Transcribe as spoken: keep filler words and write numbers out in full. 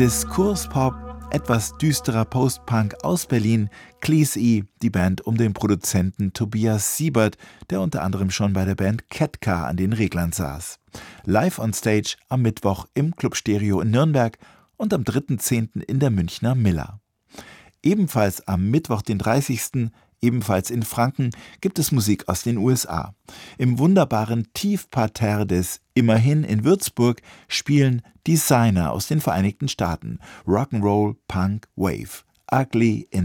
Diskurspop, etwas düsterer Post-Punk aus Berlin, Cleese, die Band um den Produzenten Tobias Siebert, der unter anderem schon bei der Band Ketka an den Reglern saß. Live on Stage am Mittwoch im Club Stereo in Nürnberg und am dritten zehnten in der Münchner Miller. Ebenfalls am Mittwoch, den dreißigsten ebenfalls in Franken, gibt es Musik aus den U S A. Im wunderbaren Tiefparterre des Immerhin in Würzburg spielen Designer aus den Vereinigten Staaten Rock'n'Roll, Punk, Wave. Ugly in